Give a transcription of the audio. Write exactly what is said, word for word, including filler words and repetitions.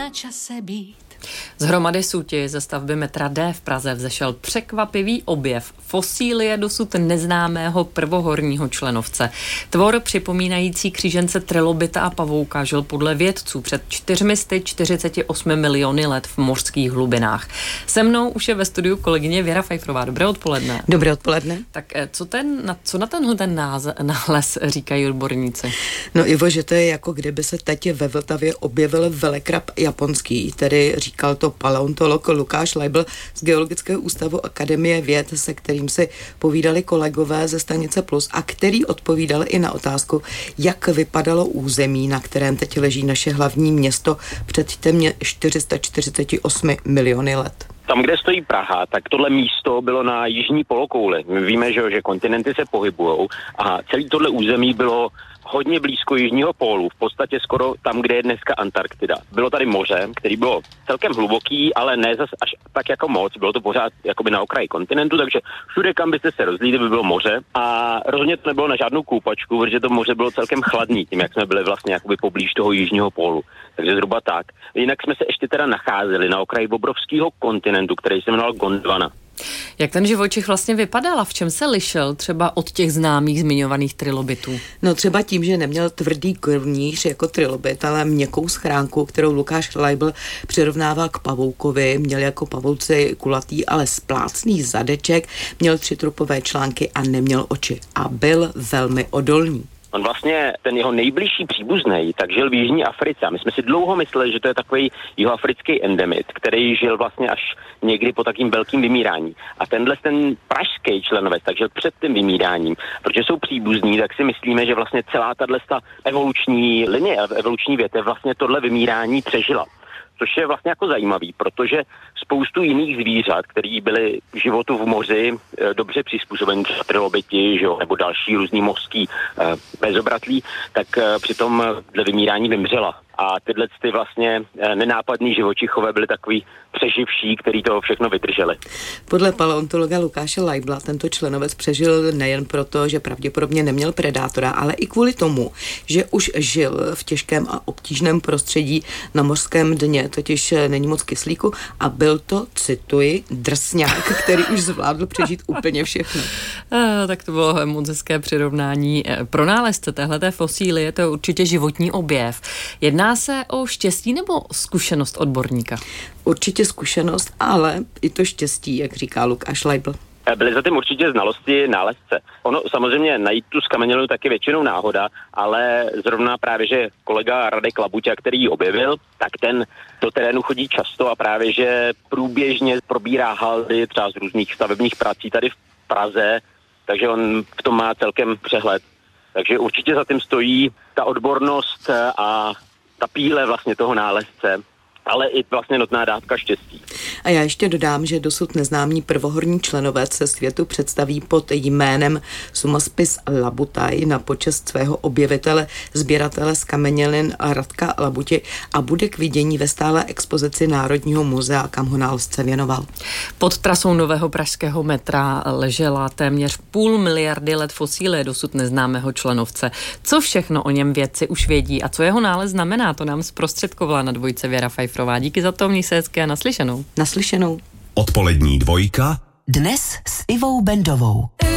na čase být. Z hromady súti ze stavby metra D v Praze vzešel překvapivý objev fosílie dosud neznámého prvohorního členovce. Tvor připomínající křížence trilobita a pavouka žil podle vědců před čtyřmi sty čtyřiceti osmi miliony let v mořských hlubinách. Se mnou už je ve studiu kolegyně Věra Fajfrová. Dobré odpoledne. Dobré odpoledne. Tak co, ten, na, co na tenhle ten náze, nález říkají odborníci? No Ivo, že to je jako kdyby se teď ve Vltavě objevil velekrab japonský, tedy říkal to paleontolog Lukáš Leibl z Geologického ústavu Akademie věd, se kterým si povídali kolegové ze stanice Plus a který odpovídal i na otázku, jak vypadalo území, na kterém teď leží naše hlavní město před téměř čtyři sta čtyřiceti osmi miliony let. Tam, kde stojí Praha, tak tohle místo bylo na jižní polokouli. My víme, že, že kontinenty se pohybujou a celý tohle území bylo hodně blízko jižního pólu, v podstatě skoro tam, kde je dneska Antarktida. Bylo tady moře, který bylo celkem hluboký, ale ne zas až tak jako moc. Bylo to pořád jakoby na okraji kontinentu, takže všude, kam byste se rozlídli, by bylo moře. A rozhodně to nebylo na žádnou koupačku, protože to moře bylo celkem chladný, tím, jak jsme byli vlastně jakoby poblíž toho jižního pólu. Takže zhruba tak. Jinak jsme se ještě teda nacházeli na okraji obrovského kontinentu, který se jmenoval Gondwana. Jak ten živočich vlastně vypadal a v čem se lišil třeba od těch známých zmiňovaných trilobitů? No třeba tím, že neměl tvrdý krvníř jako trilobit, ale měkkou schránku, kterou Lukáš Leibl přirovnával k pavoukovi, měl jako pavouci kulatý, ale splácný zadeček, měl tři trupové články a neměl oči a byl velmi odolný. On vlastně, ten jeho nejbližší příbuznej, tak žil v Jižní Africe. A my jsme si dlouho mysleli, že to je takový jihoafrický endemit, který žil vlastně až někdy po takým velkým vymírání. A tenhle ten pražský členovec, tak žil před tím vymíráním. Protože jsou příbuzní, tak si myslíme, že vlastně celá tato evoluční linie, evoluční větev vlastně tohle vymírání přežila. Což je vlastně jako zajímavý, protože spoustu jiných zvířat, které byly životu v moři e, dobře přizpůsobeny, třeba trilobiti, že jo, nebo další různý mořský e, bezobratlí, tak e, při tom dle vymírání vymřela. A tyhle ty vlastně e, nenápadný živočichové byly takový přeživší, který to všechno vydrželi. Podle paleontologa Lukáše Leibla tento členovec přežil nejen proto, že pravděpodobně neměl predátora, ale i kvůli tomu, že už žil v těžkém a obtížném prostředí na mořském dně, totiž není moc kyslíku a byl to, cituji, drsňák, který už zvládl přežít úplně všechno. A, tak to bylo moc hezké přirovnání. Pro nálezce téhleté fosílie to je určitě životní objev. Jedná se o štěstí nebo zkušenost odborníka? Určitě zkušenost, ale i to štěstí, jak říká Lukáš Leibl. Byly za tím určitě znalosti nálezce. Ono samozřejmě najít tu skamenělinu taky většinou náhoda, ale zrovna právě, že kolega Radek Labuťa, který ji objevil, tak ten do terénu chodí často a právě, že průběžně probírá haldy třeba z různých stavebních prací tady v Praze, takže on v tom má celkem přehled. Takže určitě za tím stojí ta odbornost a ta píle vlastně toho nálezce, ale i vlastně nutná dávka štěstí. A já ještě dodám, že dosud neznámý prvohorní členovec se světu představí pod jménem Sumaspis labutai na počest svého objevitele, sběratele zkamenělin Radka Labuti a bude k vidění ve stálé expozici Národního muzea, kam ho nálezce věnoval. Pod trasou nového pražského metra ležela téměř půl miliardy let fosílie dosud neznámého členovce. Co všechno o něm vědci už vědí a co jeho nález znamená, to nám zprostředkovala na dvojce Věra Fajfrová. Díky za to, měj se hezky a naslyšenou. Naslyšenou. Odpolední dvojka. Dnes s Ivou Bendovou.